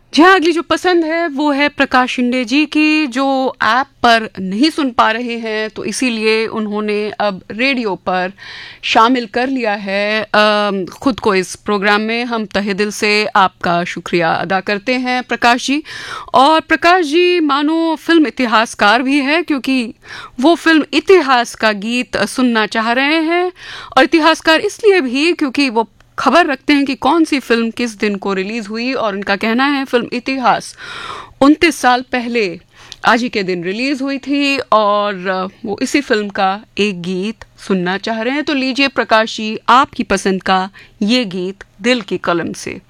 जी हाँ, अगली जो पसंद है वो है प्रकाश शिंदे जी की, जो ऐप पर नहीं सुन पा रहे हैं तो इसीलिए उन्होंने अब रेडियो पर शामिल कर लिया है खुद को इस प्रोग्राम में। हम तहे दिल से आपका शुक्रिया अदा करते हैं प्रकाश जी। और प्रकाश जी मानो फिल्म इतिहासकार भी है, क्योंकि वो फिल्म इतिहास का गीत सुनना चाह रहे हैं। और इतिहासकार इसलिए भी क्योंकि वो खबर रखते हैं कि कौन सी फिल्म किस दिन को रिलीज हुई, और उनका कहना है फिल्म इतिहास 29 साल पहले आज ही के दिन रिलीज हुई थी, और वो इसी फिल्म का एक गीत सुनना चाह रहे हैं। तो लीजिए प्रकाश जी, आपकी पसंद का ये गीत दिल की कलम से।